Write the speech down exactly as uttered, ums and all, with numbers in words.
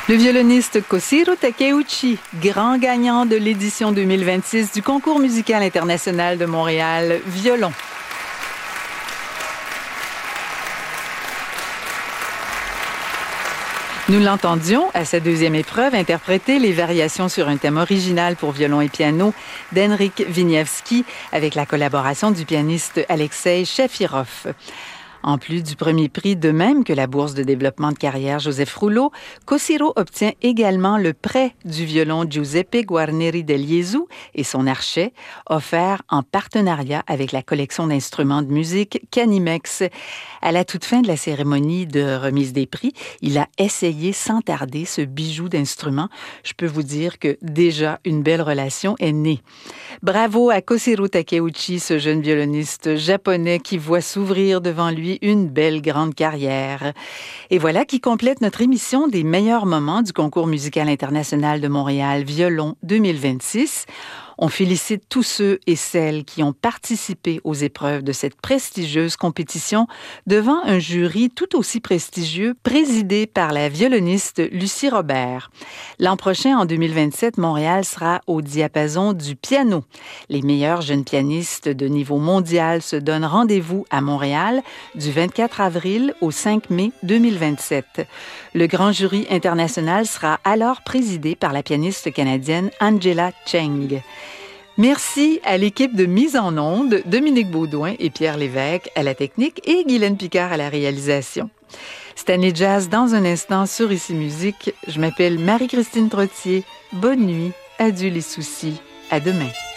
Le violoniste Kōshiro Takeuchi, grand gagnant de l'édition deux mille vingt-six du Concours musical international de Montréal, violon. Nous l'entendions à sa deuxième épreuve interpréter les variations sur un thème original pour violon et piano d'Henryk Wieniawski avec la collaboration du pianiste Alexei Shafirov. En plus du premier prix, de même que la bourse de développement de carrière Joseph Rouleau, Kōshiro obtient également le prêt du violon Giuseppe Guarneri del Gesù et son archet, offert en partenariat avec la collection d'instruments de musique Canimex. À la toute fin de la cérémonie de remise des prix, il a essayé sans tarder ce bijou d'instrument. Je peux vous dire que déjà une belle relation est née. Bravo à Kōshiro Takeuchi, ce jeune violoniste japonais qui voit s'ouvrir devant lui une belle grande carrière. Et voilà qui complète notre émission des meilleurs moments du Concours musical international de Montréal Violon deux mille vingt-six. On félicite tous ceux et celles qui ont participé aux épreuves de cette prestigieuse compétition devant un jury tout aussi prestigieux présidé par la violoniste Lucie Robert. L'an prochain, en deux mille vingt-sept, Montréal sera au diapason du piano. Les meilleurs jeunes pianistes de niveau mondial se donnent rendez-vous à Montréal du vingt-quatre avril au cinq mai deux mille vingt-sept. Le grand jury international sera alors présidé par la pianiste canadienne Angela Cheng. Merci à l'équipe de mise en onde, Dominique Baudouin et Pierre Lévesque à la technique et Guylaine Picard à la réalisation. Stanley Jazz dans un instant sur Ici Musique. Je m'appelle Marie-Christine Trottier. Bonne nuit, adieu les soucis, à demain.